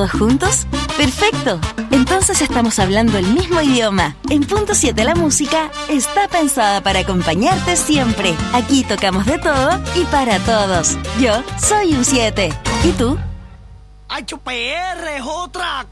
¿Todos juntos? ¡Perfecto! Entonces estamos hablando el mismo idioma. En Punto 7 la música está pensada para acompañarte siempre. Aquí tocamos de todo y para todos. Yo soy un 7. ¿Y tú? HPR es otra